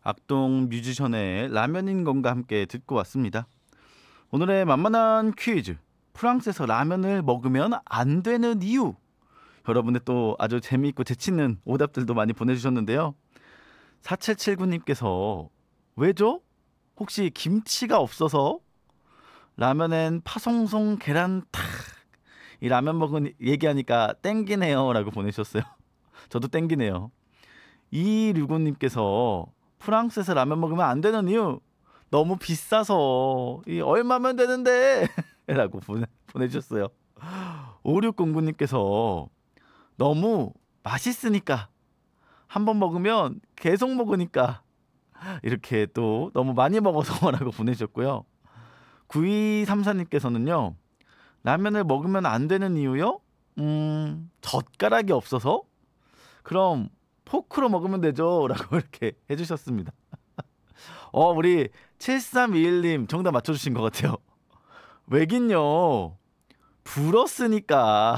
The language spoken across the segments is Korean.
악동 뮤지션의 라면인 건가 함께 듣고 왔습니다. 오늘의 만만한 퀴즈. 프랑스에서 라면을 먹으면 안 되는 이유. 여러분의 또 아주 재미있고 재치있는 오답들도 많이 보내주셨는데요. 4779님께서 왜죠? 혹시 김치가 없어서? 라면엔 파송송 계란 탁. 이 라면 먹은 얘기하니까 땡기네요 라고 보내주셨어요. 저도 땡기네요. 2265님께서 프랑스에서 라면 먹으면 안 되는 이유 너무 비싸서 이 얼마면 되는데 라고 보내주셨어요. 5609님께서 너무 맛있으니까 한 번 먹으면 계속 먹으니까 이렇게 또 너무 많이 먹어서 라고 보내주셨고요. 9234님께서는요 라면을 먹으면 안 되는 이유요? 젓가락이 없어서? 그럼 포크로 먹으면 되죠 라고 이렇게 해주셨습니다. 우리 7321님 정답 맞춰주신 것 같아요. 왜긴요 불어 쓰니까.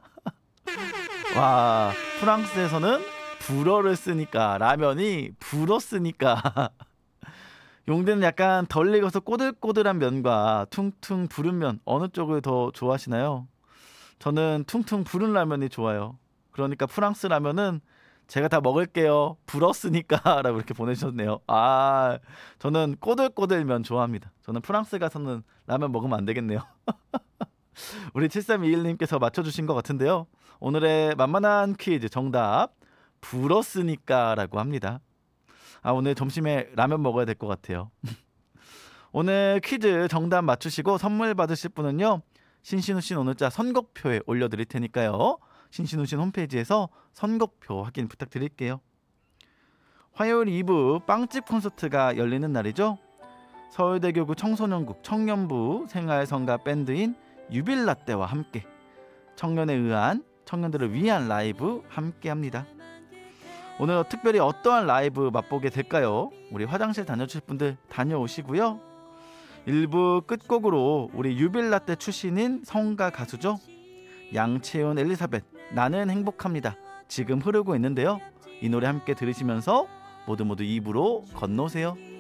와, 프랑스에서는 불어를 쓰니까 라면이 불어 쓰니까 용대는 약간 덜 익어서 꼬들꼬들한 면과 퉁퉁 부른 면 어느 쪽을 더 좋아하시나요? 저는 퉁퉁 부른 라면이 좋아요. 그러니까 프랑스 라면은 제가 다 먹을게요. 불었으니까 라고 이렇게 보내주셨네요. 저는 꼬들꼬들면 좋아합니다. 저는 프랑스 가서는 라면 먹으면 안 되겠네요. 우리 7321님께서 맞춰주신 것 같은데요. 오늘의 만만한 퀴즈 정답 불었으니까 라고 합니다. 오늘 점심에 라면 먹어야 될 것 같아요. 오늘 퀴즈 정답 맞추시고 선물 받으실 분은요. 신신우신 오늘자 선곡표에 올려드릴 테니까요. 신신우신 홈페이지에서 선곡표 확인 부탁드릴게요. 화요일 2부 빵집 콘서트가 열리는 날이죠. 서울대교구 청소년국 청년부 생활성가 밴드인 유빌라떼와 함께 청년에 의한 청년들을 위한 라이브 함께합니다. 오늘 특별히 어떠한 라이브 맛보게 될까요? 우리 화장실 다녀주실 분들 다녀오시고요. 1부 끝곡으로 우리 유빌라떼 출신인 성가 가수죠. 양채운 엘리사벳 나는 행복합니다. 지금 흐르고 있는데요. 이 노래 함께 들으시면서 모두 2부로 건너오세요.